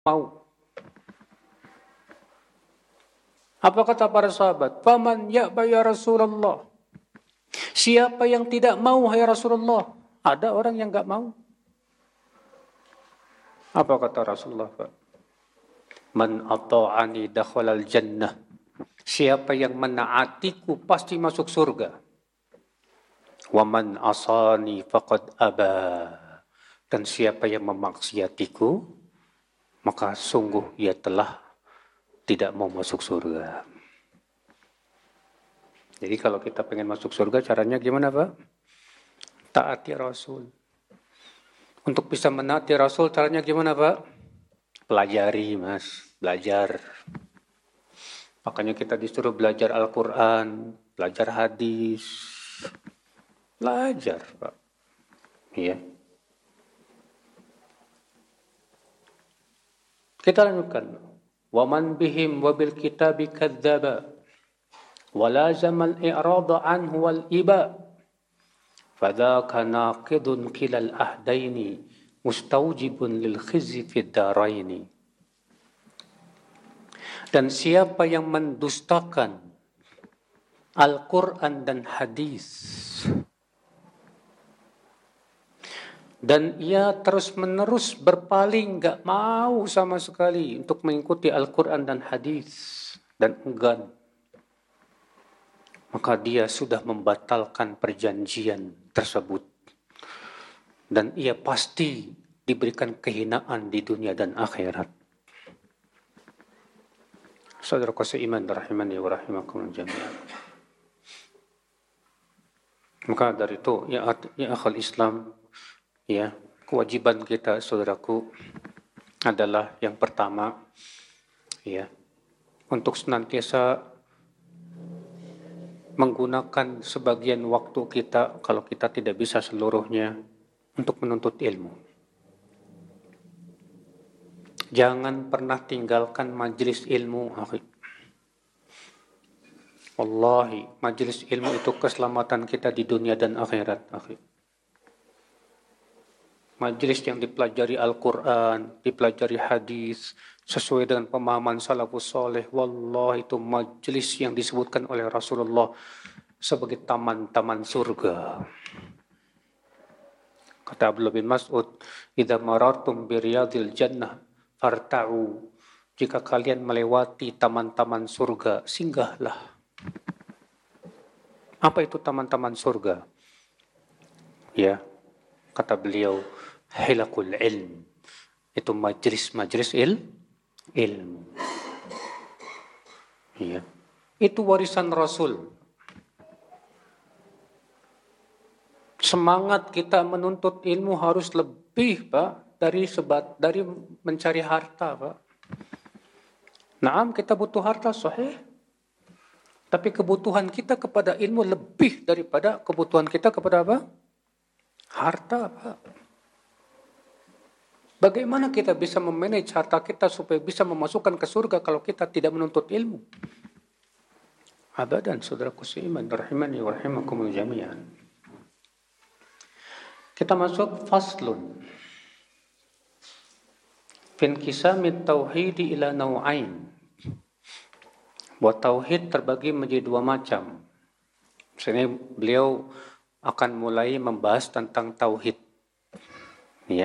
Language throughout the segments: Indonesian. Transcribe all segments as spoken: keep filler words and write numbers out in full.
mau. Apa kata para sahabat? Faman ya'ba ya Rasulullah. Siapa yang tidak mau, hai Rasulullah? Ada orang yang enggak mau. Apa kata Rasulullah? Man ata'ani dakhalal jannah. Siapa yang menaatiku pasti masuk surga. Wa man asani faqad aba. Dan siapa yang memaksiatiku, maka sungguh ia telah tidak mau masuk surga. Jadi kalau kita pengen masuk surga, caranya gimana, Pak? Taati Rasul. Untuk bisa menaati Rasul, caranya gimana, Pak? Pelajari, Mas. Belajar. Makanya kita disuruh belajar Al-Quran, belajar hadis. Belajar, Pak. Iya. Kita lanjutkan. Waman bihim wabil kitabi kadzdzaba walazamal i'rada anhu wal iba fadzaka naqidun kilal ahdaini mustawjibun lil khizyi fid daraini. Dan siapa yang mendustakan Al-Quran dan hadis dan ia terus-menerus berpaling, gak mau sama sekali untuk mengikuti Al-Quran dan hadis dan enggan, maka dia sudah membatalkan perjanjian tersebut dan ia pasti diberikan kehinaan di dunia dan akhirat. Saudaraku seiman rahimani wa rahimakumullah jami'an. Maka dari itu ya, ya akhal Islam, ya, kewajiban kita saudaraku adalah yang pertama, ya, untuk senantiasa menggunakan sebagian waktu kita, kalau kita tidak bisa seluruhnya, untuk menuntut ilmu. Jangan pernah tinggalkan majelis ilmu, akhi. Wallahi, majelis ilmu itu keselamatan kita di dunia dan akhirat, akhi. Majelis yang dipelajari Al-Quran, dipelajari hadis, sesuai dengan pemahaman salafus soleh. Wallahi, itu majelis yang disebutkan oleh Rasulullah sebagai taman-taman surga. Kata Abdullah bin Mas'ud, idza marartum bi riyadil jannah farta'u. Jika kalian melewati taman-taman surga, singgahlah. Apa itu taman-taman surga? Ya, kata beliau, hilakul ilm. Itu majlis-majlis il, ilmu. Ya. Itu warisan Rasul. Semangat kita menuntut ilmu harus lebih, Pak, dari sebat dari mencari harta, Pak. Naam, kita butuh harta, sahih. Tapi kebutuhan kita kepada ilmu lebih daripada kebutuhan kita kepada apa? Harta, Pak. Bagaimana kita bisa memanage harta kita supaya bisa memasukkan ke surga kalau kita tidak menuntut ilmu? Abadan, saudaraku seiman, rahimani wa rahimakumul jami'an. Kita masuk faslun. Fin kisamit tauhidi ila naw'ain. Buat tauhid terbagi menjadi dua macam. Sini beliau akan mulai membahas tentang tauhid. Ya.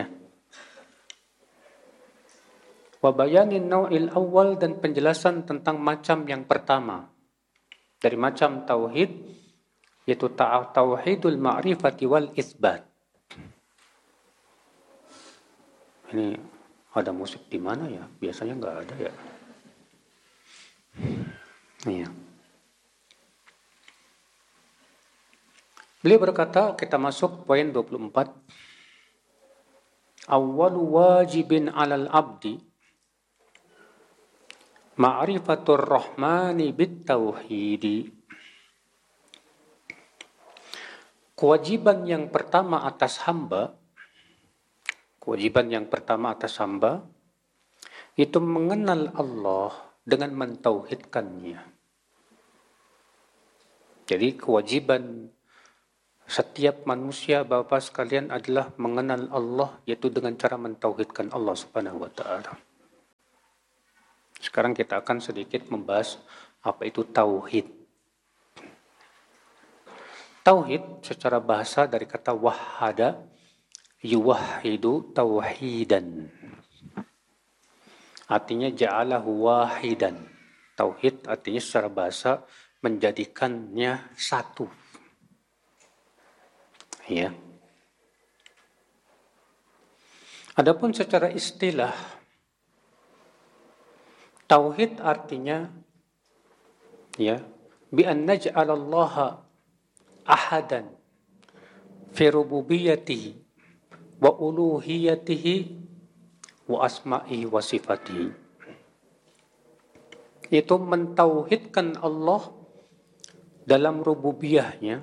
Wa bayanin nau'il awal, dan penjelasan tentang macam yang pertama. Dari macam tauhid, yaitu tauhidul ma'rifati wal itsbat. Ini ada musik di mana ya? Biasanya enggak ada ya. Iya. Beliau berkata, kita masuk poin dua puluh empat. Awwalu wajibin 'alal 'abdi ma'rifatur rahmani bit tauhidi. Kewajiban yang pertama atas hamba, kewajiban yang pertama atas hamba itu mengenal Allah dengan mentauhidkannya. Jadi kewajiban setiap manusia, Bapak sekalian, adalah mengenal Allah, yaitu dengan cara mentauhidkan Allah Subhanahu wa taala. Sekarang kita akan sedikit membahas apa itu tauhid. Tauhid secara bahasa dari kata wahada, yuwahhidu tauhidan. Artinya ja'alahu wahidan. Tauhid artinya secara bahasa menjadikannya satu. Ya. Adapun secara istilah, tauhid artinya ya, bi an naj'alallaha ahadan fi rububiyyatihi wa uluhiyatihi wa asma'ihi wa sifatihi. Itu mentauhidkan Allah dalam rububiyahnya,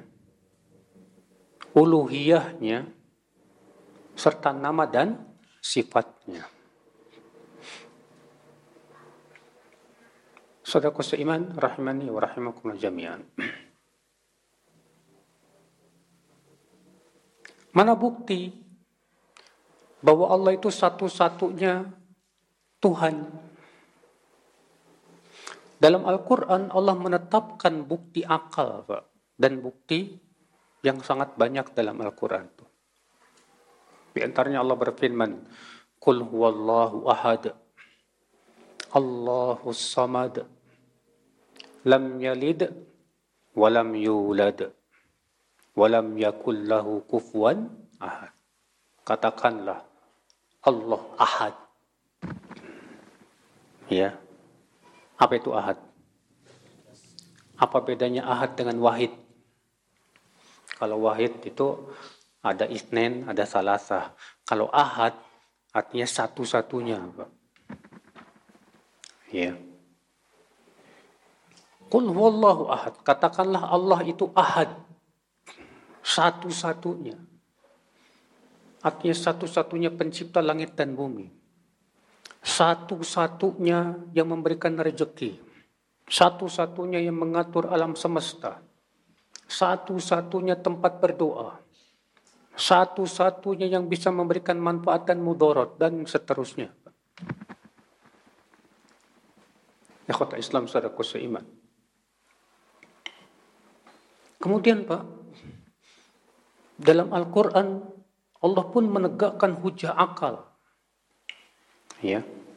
uluhiyahnya, serta nama dan sifatnya. Saudaraku seiman, rahimani wa rahimakumullah jami'an. Mana bukti bahwa Allah itu satu-satunya Tuhan? Dalam Al-Quran Allah menetapkan bukti akal, Pak, dan bukti yang sangat banyak dalam Al-Quran. Di antaranya Allah berfirman, Qul huwallahu ahad, Allahus samad, lam yalid, walam yulad, walam yakul lahu kufuwan ahad. Katakanlah, Allah ahad. Ya. Apa itu ahad? Apa bedanya ahad dengan wahid? Kalau wahid itu ada isnen, ada salasah. Kalau ahad artinya satu-satunya, Pak. Ya. Qul huwallahu ahad. Katakanlah Allah itu ahad. Satu-satunya. Artinya satu-satunya pencipta langit dan bumi. Satu-satunya yang memberikan rezeki. Satu-satunya yang mengatur alam semesta. Satu-satunya tempat berdoa. Satu-satunya yang bisa memberikan manfaat dan mudarat dan seterusnya. Ikhwata Islam saudaraku seiman. Kemudian Pak, dalam Al-Quran Allah pun menegakkan hujah akal. Ya.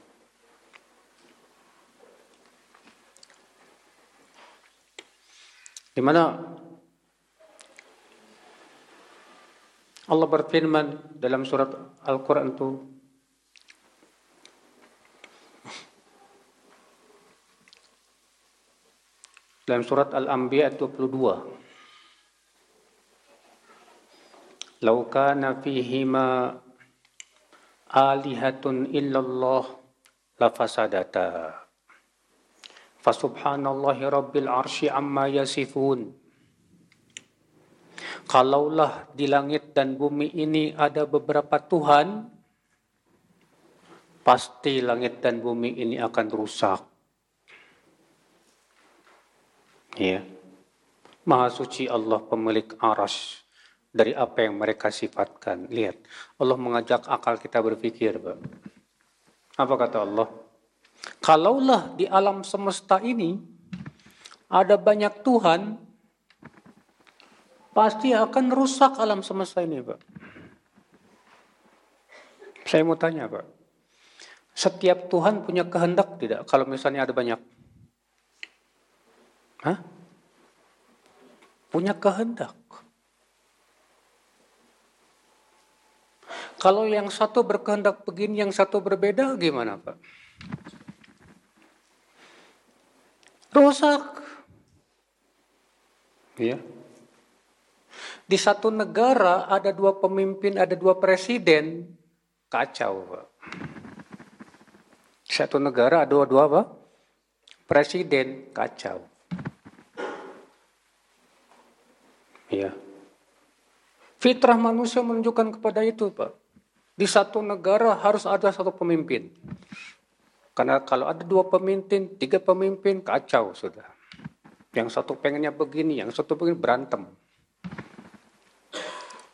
Di mana Allah berfirman dalam surat Al-Quran itu, dalam surat Al-Anbiya dua puluh dua, Lau kana fihima alihatun illallah lafasadata. Fasubhanallahi rabbil arsy amma yasifun. Kalaulah di langit dan bumi ini ada beberapa Tuhan, pasti langit dan bumi ini akan rusak. Ya. Maha suci Allah pemilik arsy dari apa yang mereka sifatkan. Lihat, Allah mengajak akal kita berpikir, Pak. Apa kata Allah? Kalaulah di alam semesta ini ada banyak Tuhan, pasti akan rusak alam semesta ini, Pak. Saya mau tanya, Pak. Setiap Tuhan punya kehendak tidak? Kalau misalnya ada banyak. Hah? Punya kehendak. Kalau yang satu berkehendak begini, yang satu berbeda, gimana Pak? Rusak. Ya. Di satu negara ada dua pemimpin, ada dua presiden, kacau Pak. Di satu negara ada dua-dua apa? Presiden, kacau. Ya. Fitrah manusia menunjukkan kepada itu Pak. Di satu negara harus ada satu pemimpin. Karena kalau ada dua pemimpin, tiga pemimpin, kacau sudah. Yang satu pengennya begini, yang satu begini, berantem.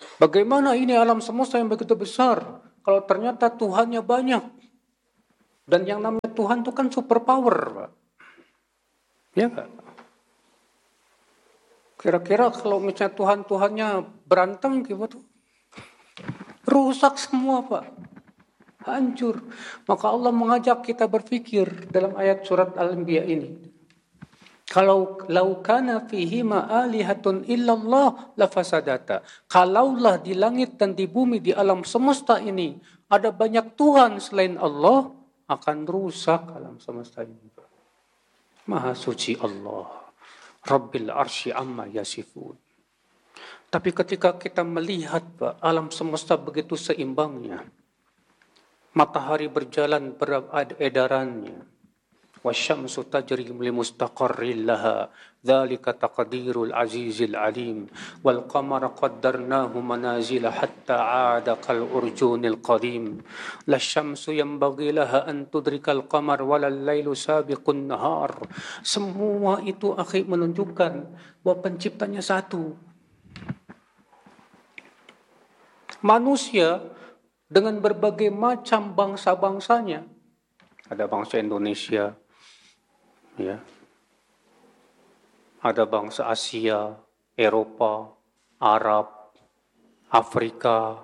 Bagaimana ini alam semesta yang begitu besar, kalau ternyata Tuhannya banyak. Dan yang namanya Tuhan itu kan super power, Pak. Ya nggak? Kira-kira kalau misalnya Tuhan-Tuhannya berantem gimana tuh? Rusak semua, Pak. Hancur. Maka Allah mengajak kita berpikir dalam ayat surat Al-Anbiya ini. Kalau laukana fihi ma'alihatun illallah lafasadata. Kalaulah di langit dan di bumi, di alam semesta ini ada banyak Tuhan selain Allah, akan rusak alam semesta ini. Maha suci Allah. Rabbil arsy amma yasifun. Tapi ketika kita melihat, Pak, alam semesta begitu seimbangnya. Matahari berjalan beredarannya. Wasyamsu tajri li mustaqarrin laha dzalika taqdirul azizil alim wal qamara qaddarnahu manazila hatta 'ada kal urjunil qadim la syamsu yanbaghi laha an tudrikal qamar walal lailu sabiqun nahar. Semua itu akhi menunjukkan bahwa penciptanya satu. Manusia dengan berbagai macam bangsa-bangsanya. Ada bangsa Indonesia, ya, ada bangsa Asia, Eropa, Arab, Afrika.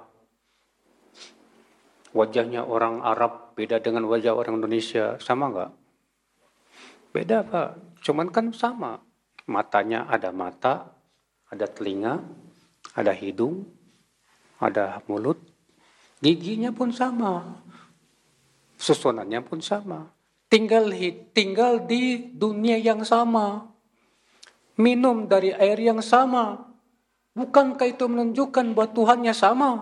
Wajahnya orang Arab beda dengan wajah orang Indonesia, sama nggak? Beda, Pak. Cuman kan sama. Matanya ada mata, ada telinga, ada hidung, ada mulut. Giginya pun sama. Susunannya pun sama. Tinggal tinggal di dunia yang sama. Minum dari air yang sama. Bukankah itu menunjukkan bahwa Tuhannya sama?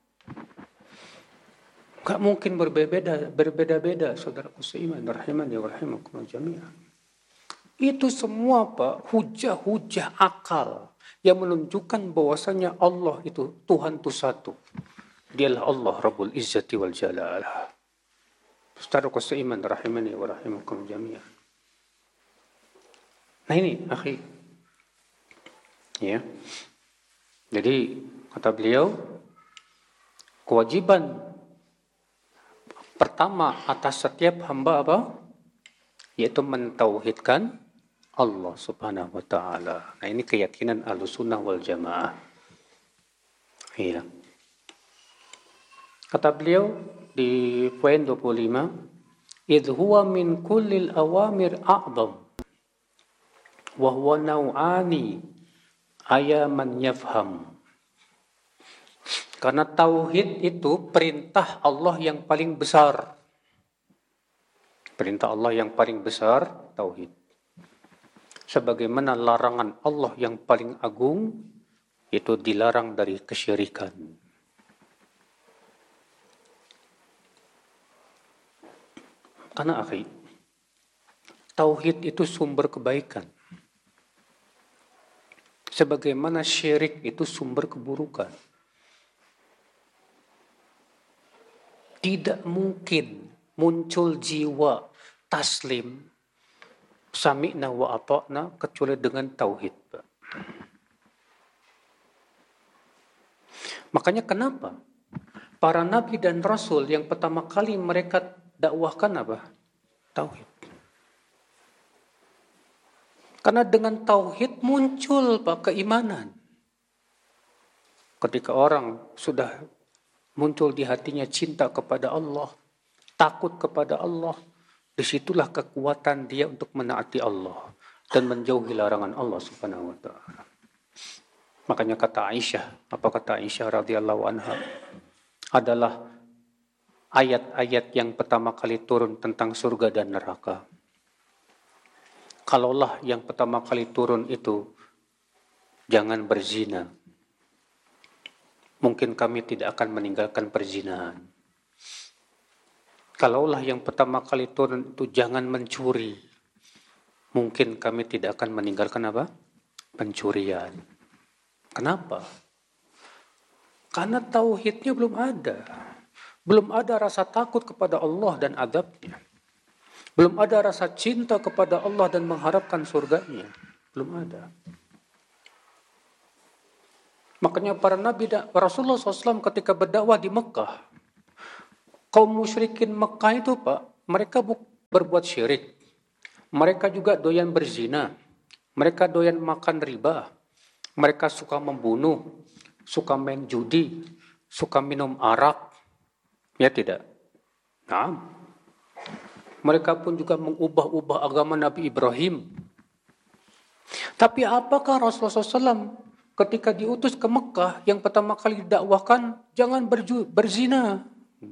Gak mungkin berbeda berbeda-beda, saudaraku seiman, rahimani wa rahimakumullah jami'an. Itu semua, Pak, hujah-hujah akal yang menunjukkan bahwasanya Allah itu Tuhan itu satu. Dialah Allah Rabbul Izzati wal Jalal. Saudaraku seiman, rahimani wa rahimakum jami'an. Nah ini, akhi. Ya. Jadi, kata beliau, kewajiban pertama atas setiap hamba apa? Yaitu mentauhidkan Allah Subhanahu wa taala. Nah, ini keyakinan Ahlussunnah wal Jamaah. Iya. Kata beliau di poin dua puluh lima, idh huwa min kullil awamir a'zam wa huwa naw'ani ayaman yafham. Karena tauhid itu perintah Allah yang paling besar. Perintah Allah yang paling besar, tauhid. Sebagaimana larangan Allah yang paling agung, itu dilarang dari kesyirikan. Karena akhi, tauhid itu sumber kebaikan. Sebagaimana syirik itu sumber keburukan. Tidak mungkin muncul jiwa taslim, sami'na wa ata'na, kecuali dengan tauhid. Makanya kenapa para nabi dan rasul yang pertama kali mereka dakwahkan apa? Tauhid. Karena dengan tauhid muncul, Pak, keimanan. Ketika orang sudah muncul di hatinya cinta kepada Allah, takut kepada Allah, disitulah kekuatan dia untuk menaati Allah dan menjauhi larangan Allah Subhanahu wa taala. Makanya kata Aisyah, apa kata Aisyah radhiyallahu anha? Adalah ayat-ayat yang pertama kali turun tentang surga dan neraka. Kalaulah yang pertama kali turun itu jangan berzina, mungkin kami tidak akan meninggalkan perzinahan. Kalaulah yang pertama kali turun itu jangan mencuri, mungkin kami tidak akan meninggalkan apa? Pencurian. Kenapa? Karena tauhidnya belum ada. Belum ada rasa takut kepada Allah dan azabnya. Belum ada rasa cinta kepada Allah dan mengharapkan surganya. Belum ada. Makanya para nabi dan Rasulullah shallallahu alaihi wasallam ketika berdakwah di Mekah, kaum musyrikin Mekah itu, Pak, mereka berbuat syirik. Mereka juga doyan berzina. Mereka doyan makan riba. Mereka suka membunuh, suka main judi, suka minum arak. Ya tidak? Nah, mereka pun juga mengubah-ubah agama Nabi Ibrahim. Tapi apakah Rasulullah shallallahu alaihi wasallam ketika diutus ke Mekah, yang pertama kali didakwahkan, jangan berju- berzina.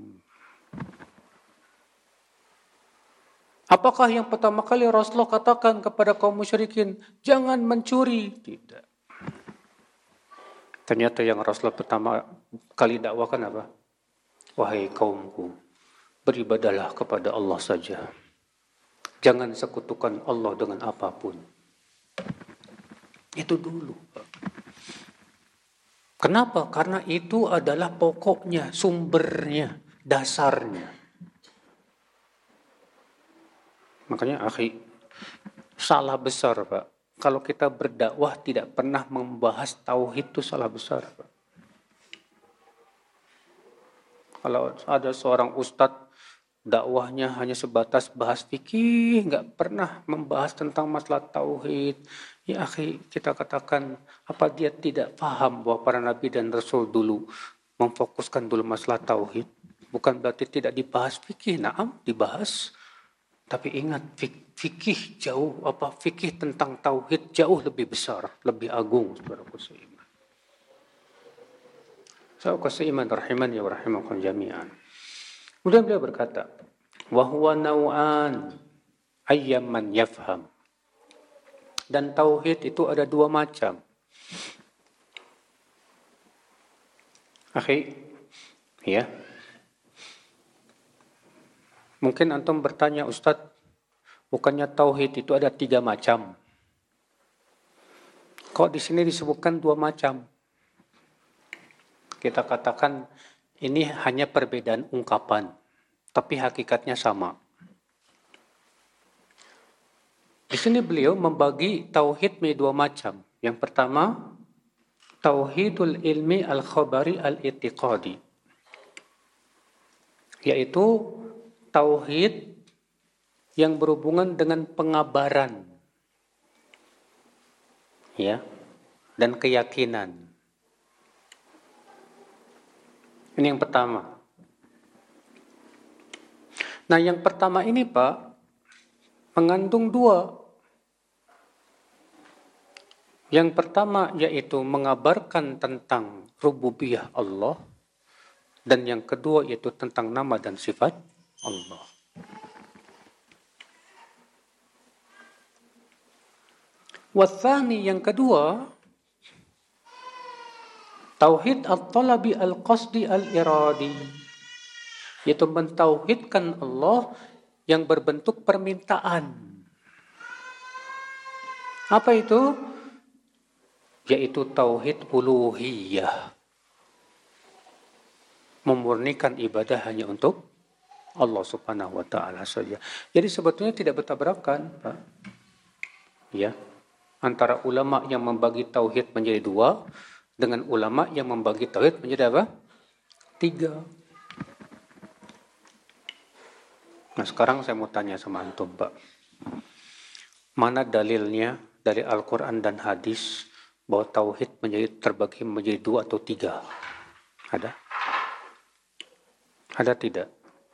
Apakah yang pertama kali Rasulullah katakan kepada kaum musyrikin, jangan mencuri? Tidak. Ternyata yang Rasulullah pertama kali dakwahkan apa? Wahai kaumku, beribadahlah kepada Allah saja. Jangan sekutukan Allah dengan apapun. Itu dulu. Kenapa? Karena itu adalah pokoknya, sumbernya, dasarnya. Makanya akhi, salah besar Pak. Kalau kita berdakwah tidak pernah membahas tauhid itu salah besar Pak. Kalau ada seorang ustadz dakwahnya hanya sebatas bahas fikih, nggak pernah membahas tentang masalah tauhid. Ya akhi, kita katakan apa dia tidak paham bahwa para nabi dan rasul dulu memfokuskan dulu masalah tauhid? Bukan berarti tidak dibahas fikih, naam dibahas. Tapi ingat, fikih jauh, apa fikih tentang tauhid jauh lebih besar, lebih agung, saudaraku seiman. Saudaraku seiman, rahimani wa rahimakum jami'an. Kemudian beliau berkata, wa huwa naw'an ayyaman yafham. Dan tauhid itu ada dua macam. Akhi, ya. Mungkin antum bertanya, Ustadz, bukannya tauhid itu ada tiga macam? Kok di sini disebutkan dua macam? Kita katakan ini hanya perbedaan ungkapan, tapi hakikatnya sama. Di sini beliau membagi tauhid menjadi dua macam. Yang pertama, tauhidul ilmi al-khabari al-i'tiqadi, yaitu tauhid yang berhubungan dengan pengabaran, ya, dan keyakinan. Ini yang pertama. Nah, yang pertama ini Pak mengandung dua. Yang pertama yaitu mengabarkan tentang rububiyah Allah, dan yang kedua yaitu tentang nama dan sifat Allah. Wathani, yang kedua, tauhid at-talabi al-qasdi al-iradi, yaitu mentauhidkan Allah yang berbentuk permintaan. Apa itu? Yaitu tauhid uluhiyah, memurnikan ibadah hanya untuk Allah subhanahu wa ta'ala saja. Jadi sebetulnya tidak bertabrakan, Pak. Ya, antara ulama yang membagi tauhid menjadi dua dengan ulama yang membagi tauhid menjadi apa? Tiga. Nah, sekarang saya mau tanya sama antum, Pak. Mana dalilnya dari Al-Quran dan hadis bahwa tauhid menjadi terbagi menjadi dua atau tiga? Ada? Ada tidak?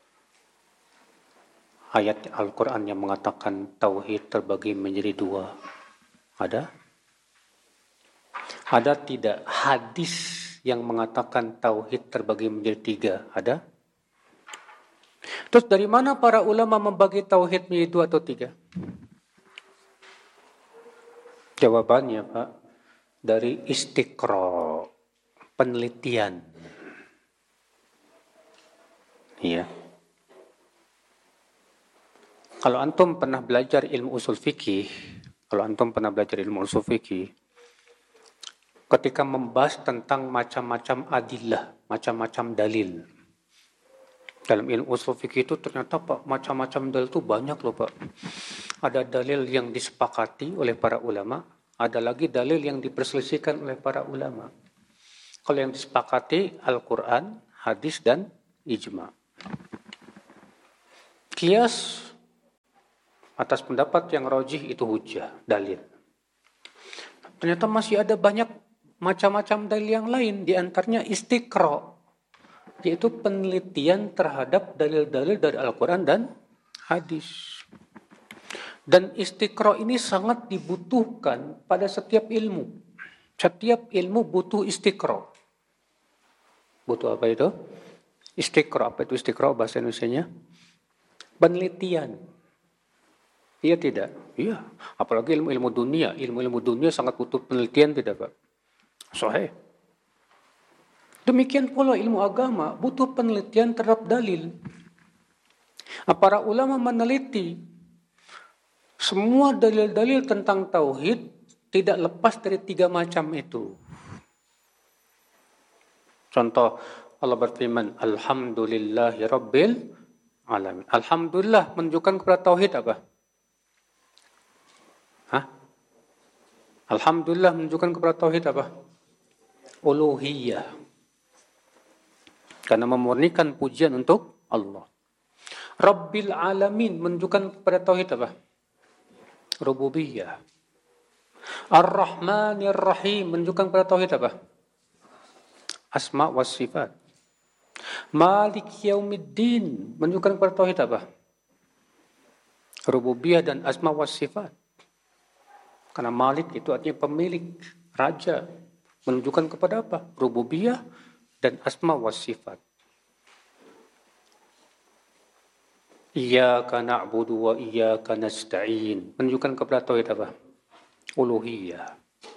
Ayat Al-Quran yang mengatakan tauhid terbagi menjadi dua. Ada? Ada tidak hadis yang mengatakan tauhid terbagi menjadi tiga? Ada? Terus dari mana para ulama membagi tauhid menjadi dua atau tiga? Jawabannya Pak, dari istiqra, penelitian. Iya. Kalau antum pernah belajar ilmu usul fikih, kalau antum pernah belajar ilmu usul fikih, ketika membahas tentang macam-macam adillah, macam-macam dalil. Dalam ilmu usul fikih itu ternyata Pak, macam-macam dalil itu banyak loh Pak. Ada dalil yang disepakati oleh para ulama, ada lagi dalil yang diperselisihkan oleh para ulama. Kalau yang disepakati Al-Quran, hadis, dan ijma. Kias atas pendapat yang rajih itu hujjah, dalil. Ternyata masih ada banyak macam-macam dalil yang lain, di antaranya istiqra, yaitu penelitian terhadap dalil-dalil dari Al-Quran dan hadis. Dan istiqra ini sangat dibutuhkan pada setiap ilmu. Setiap ilmu butuh istiqra. Butuh apa itu? Istiqra. Apa itu istiqra bahasa Indonesianya? Penelitian. Iya tidak? Iya. Apalagi ilmu-ilmu dunia. Ilmu-ilmu dunia sangat butuh penelitian, tidak Pak? Sahih. Demikian pula ilmu agama butuh penelitian terhadap dalil. Para ulama meneliti semua dalil-dalil tentang tauhid tidak lepas dari tiga macam itu. Contoh, Allah berfirman, Alhamdulillahi Rabbil Alamin. Alhamdulillah menunjukkan kepada tauhid apa? Hah? Alhamdulillah menunjukkan kepada tauhid apa? Uluhiyah. Karena memurnikan pujian untuk Allah. Rabbil Alamin menunjukkan kepada tauhid apa? Rububiyah. Ar-Rahmanir Rahim menunjukkan kepada tauhid apa? Asma wa sifat. Malik Yaumiddin menunjukkan kepada tauhid apa? Rububiyah dan asma wa sifat. Karena Malik itu artinya pemilik, raja. Menunjukkan kepada apa? Rububiyah dan asma wa sifat. Iyyaka na'budu wa iyyaka nasta'in. Menunjukkan kepada tauhid apa? Uluhiyah.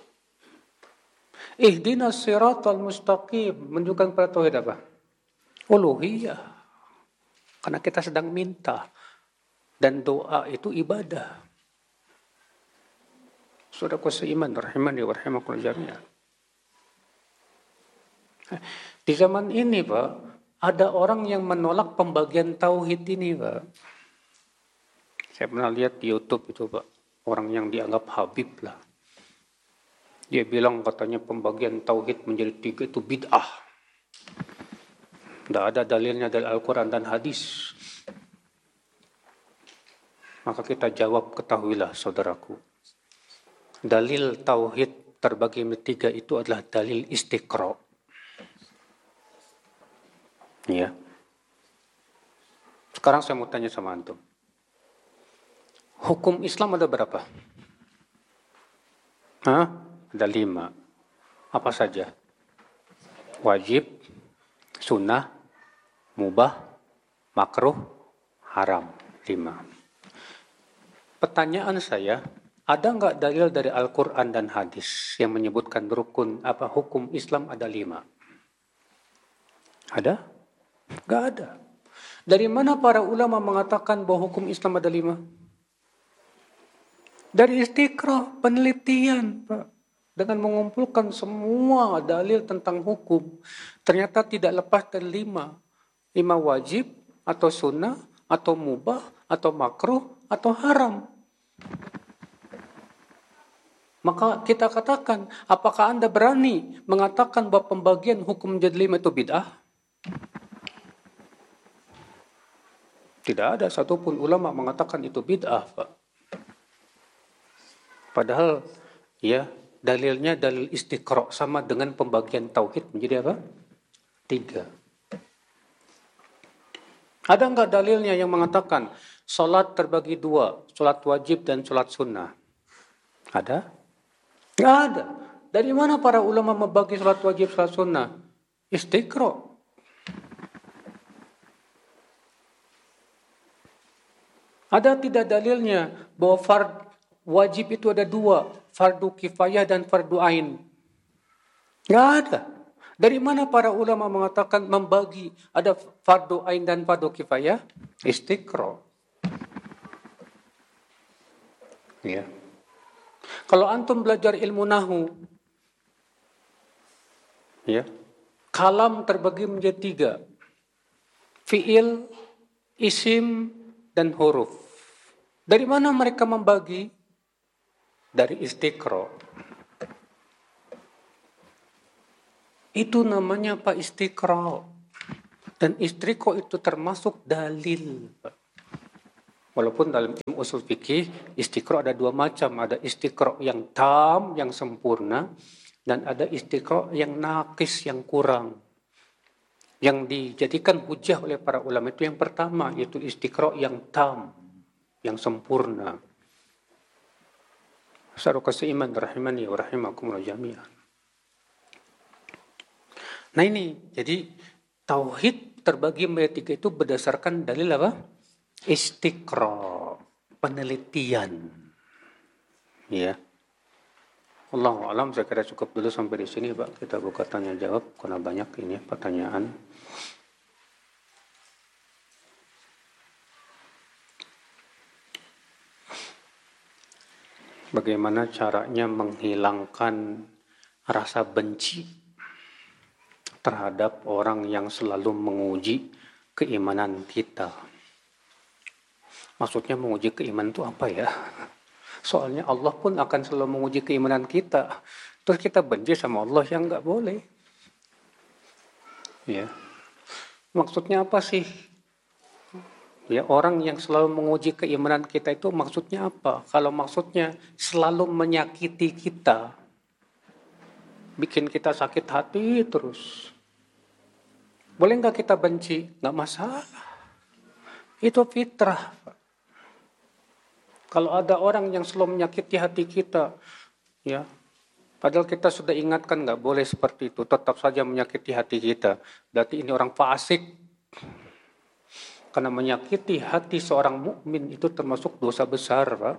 Ihdinas siratal mustaqim. Menunjukkan kepada tauhid apa? Uluhiyah. Karena kita sedang minta. Dan doa itu ibadah. Saudaraku seiman, rahimani wa rahimakumullah jami'an. Di zaman ini Pak, ada orang yang menolak pembagian tauhid ini Pak. Saya pernah lihat di YouTube itu Pak, orang yang dianggap habib lah. Dia bilang katanya pembagian tauhid menjadi tiga itu bid'ah. Tidak ada dalilnya dari Al-Quran dan hadis. Maka kita jawab, ketahuilah saudaraku. Dalil tauhid terbagi menjadi tiga itu adalah dalil istiqra. Ya. Sekarang saya mau tanya sama antum. Hukum Islam ada berapa? Hah? Ada lima. Apa saja? Wajib, sunnah, mubah, makruh, haram. Lima. Pertanyaan saya, ada nggak dalil dari Al-Quran dan hadis yang menyebutkan rukun apa hukum Islam ada lima? Ada? Nggak ada. Dari mana para ulama mengatakan bahwa hukum Islam ada lima? Dari istiqra, penelitian, Pak. Dengan mengumpulkan semua dalil tentang hukum. Ternyata tidak lepas dari lima. Lima wajib, atau sunnah, atau mubah, atau makruh, atau haram. Maka kita katakan, apakah Anda berani mengatakan bahwa pembagian hukum menjadi lima itu bid'ah? Tidak ada satupun ulama mengatakan itu bid'ah, Pak. Padahal, ya, dalilnya dalil istiqra sama dengan pembagian tauhid menjadi apa? Tiga. Ada enggak dalilnya yang mengatakan salat terbagi dua, salat wajib dan salat sunnah? Ada? Enggak ada. Dari mana para ulama membagi salat wajib, salat sunnah? Istiqra. Ada tidak dalilnya bahwa fard wajib itu ada dua, fardu kifayah dan fardu ain? Enggak ada. Dari mana para ulama mengatakan membagi ada fardu ain dan fardu kifayah? Istiqra. Ya. Kalau antum belajar ilmu nahu, ya, kalam terbagi menjadi tiga. Fi'il, isim, dan huruf. Dari mana mereka membagi? Dari istiqra. Itu namanya Pak istiqra. Dan istiqra itu termasuk dalil. Walaupun dalam ilmu usul fikih, istiqra' ada dua macam. Ada istiqra' yang tam, yang sempurna. Dan ada istiqra' yang naqis, yang kurang. Yang dijadikan hujah oleh para ulama itu yang pertama, yaitu istiqra' yang tam, yang sempurna. Saudara seiman rahimani wa rahimakumullah jami'an. Nah ini, jadi tauhid terbagi menjadi tiga itu berdasarkan dalil apa? Istiqra', penelitian. Ya. Allahu a'lam, saya kira cukup dulu sampai di sini, Pak. Kita buka tanya jawab karena banyak ini pertanyaan. Bagaimana caranya menghilangkan rasa benci terhadap orang yang selalu menguji keimanan kita? Maksudnya menguji keimanan itu apa ya? Soalnya Allah pun akan selalu menguji keimanan kita. Terus kita benci sama Allah yang nggak boleh. Ya, maksudnya apa sih? Ya, orang yang selalu menguji keimanan kita itu maksudnya apa? Kalau maksudnya selalu menyakiti kita, bikin kita sakit hati terus, boleh nggak kita benci? Nggak masalah. Itu fitrah. Kalau ada orang yang selalu menyakiti hati kita, ya, padahal kita sudah ingatkan nggak boleh seperti itu, tetap saja menyakiti hati kita. Berarti ini orang fasik. Karena menyakiti hati seorang mukmin itu termasuk dosa besar, Pak.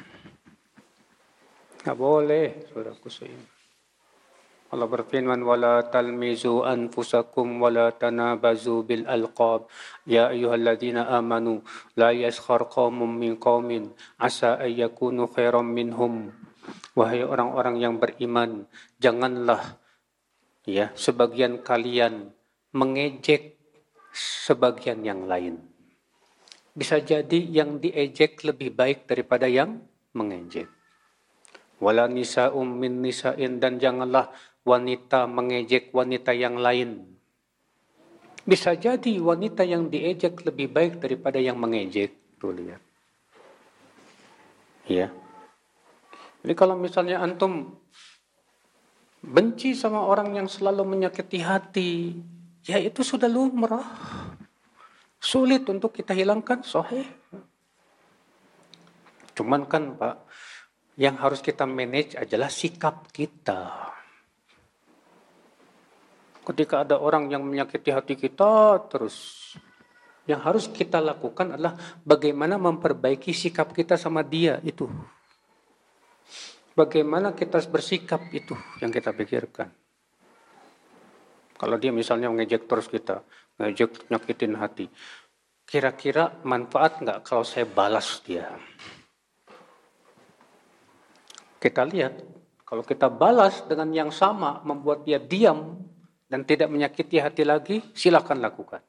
Nggak boleh, saudaraku seiman. Allah berfirman, wala talmizu anfusakum wala tanabazu bil alqab ya ayyuhalladzina amanu la yaskhar qaumun min qaumin asa ay yakunu khairam minhum. Wahai orang-orang yang beriman, janganlah ya sebagian kalian mengejek sebagian yang lain. Bisa jadi yang diejek lebih baik daripada yang mengejek. Wala nisa'um min nisa'in, dan janganlah wanita mengejek wanita yang lain. Bisa jadi wanita yang diejek lebih baik daripada yang mengejek. Tuh lihat. Ya. Jadi kalau misalnya antum benci sama orang yang selalu menyakiti hati, ya itu sudah lumrah. Sulit untuk kita hilangkan, sahih. Cuman kan Pak, yang harus kita manage adalah sikap kita. Ketika ada orang yang menyakiti hati kita terus, yang harus kita lakukan adalah bagaimana memperbaiki sikap kita sama dia itu. Bagaimana kita bersikap itu yang kita pikirkan. Kalau dia misalnya mengejek terus kita, ngejek nyakitin hati, kira-kira manfaat nggak kalau saya balas dia? Kita lihat, kalau kita balas dengan yang sama, membuat dia diam dan tidak menyakiti hati lagi, silakan lakukan.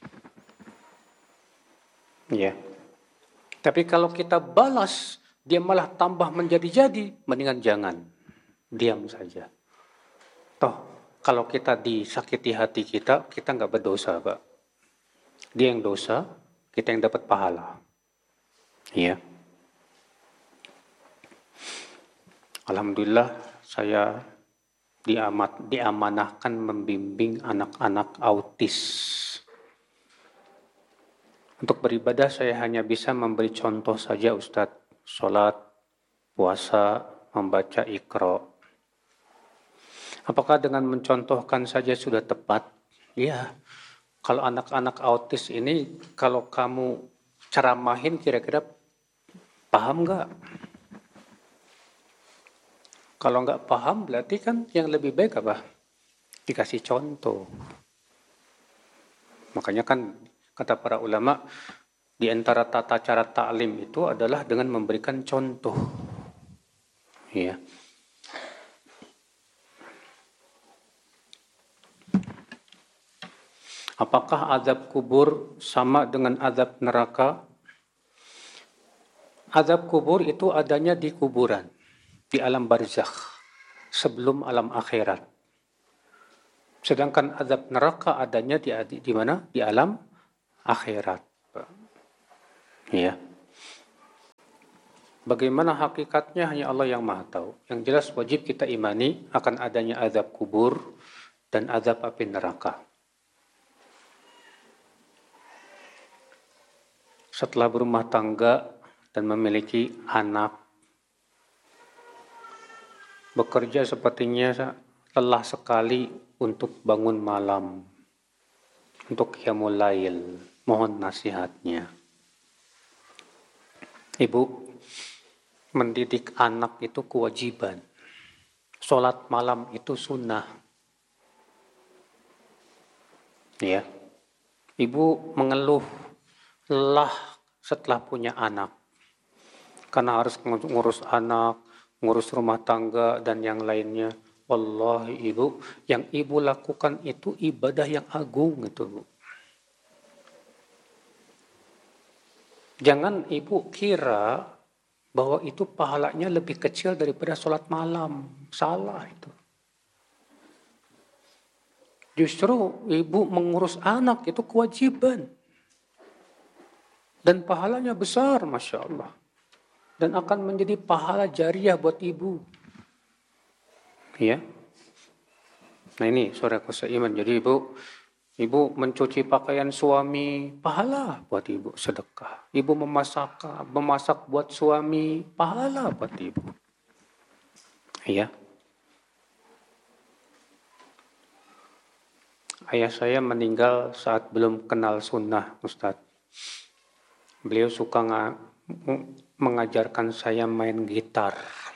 Ya. Tapi kalau kita balas, dia malah tambah menjadi-jadi, mendingan jangan. Diam saja. Toh, kalau kita disakiti hati kita, kita nggak berdosa, Pak. Dia yang dosa, kita yang dapat pahala. Iya. Alhamdulillah, saya diamat, diamanahkan membimbing anak-anak autis. Untuk beribadah saya hanya bisa memberi contoh saja, Ustadz. Sholat, puasa, membaca Iqra. Apakah dengan mencontohkan saja sudah tepat? Ya, kalau anak-anak autis ini, kalau kamu ceramahin kira-kira paham nggak? Kalau nggak paham berarti kan yang lebih baik apa? Dikasih contoh. Makanya kan kata para ulama, di antara tata cara ta'lim itu adalah dengan memberikan contoh. Ya. Apakah azab kubur sama dengan azab neraka? Azab kubur itu adanya di kuburan, di alam barzakh, sebelum alam akhirat. Sedangkan azab neraka adanya di di mana? Di alam akhirat. Ya. Bagaimana hakikatnya hanya Allah yang Maha tahu. Yang jelas wajib kita imani akan adanya azab kubur dan azab api neraka. Setelah berumah tangga dan memiliki anak, bekerja sepertinya lelah sekali untuk bangun malam, untuk qiyamul lail. Mohon nasihatnya. Ibu, mendidik anak itu kewajiban. Sholat malam itu sunnah. Ya, ibu mengeluh lelah setelah punya anak, karena harus ngurus anak, ngurus rumah tangga dan yang lainnya. Wallahi ibu, yang ibu lakukan itu ibadah yang agung itu, Bu. Jangan ibu kira bahwa itu pahalanya lebih kecil daripada sholat malam. Salah itu. Justru ibu mengurus anak itu kewajiban. Dan pahalanya besar, Masya Allah. Dan akan menjadi pahala jariah buat ibu. Ya. Nah ini saudaraku seiman. Jadi ibu, ibu mencuci pakaian suami, pahala buat ibu, sedekah. Ibu memasak, memasak buat suami, pahala buat ibu. Ya. Ayah saya meninggal saat belum kenal sunnah, Ustadz. Beliau suka nga, mengajarkan saya main gitar.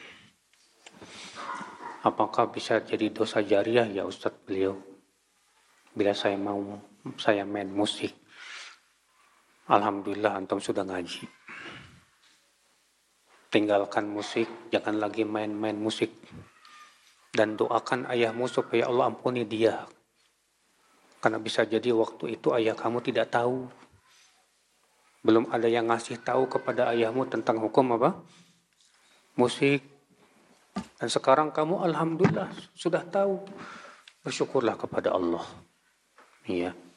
Apakah bisa jadi dosa jariah ya Ustadz beliau? Bila saya mau, saya main musik. Alhamdulillah antum sudah ngaji. Tinggalkan musik, jangan lagi main-main musik. Dan doakan ayahmu supaya Allah ampuni dia. Karena bisa jadi waktu itu ayah kamu tidak tahu. Belum ada yang ngasih tahu kepada ayahmu tentang hukum apa? Musik. Dan sekarang kamu alhamdulillah sudah tahu. Bersyukurlah kepada Allah. Iya.